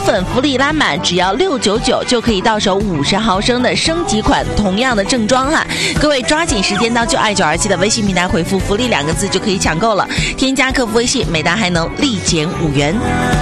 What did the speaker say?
粉福利拉满，只要699就可以到手50毫升的升级款同样的正装哈。各位抓紧时间到就爱927的微信平台回复福利2个字就可以抢购了，添加客服微信，每单还能立减5元。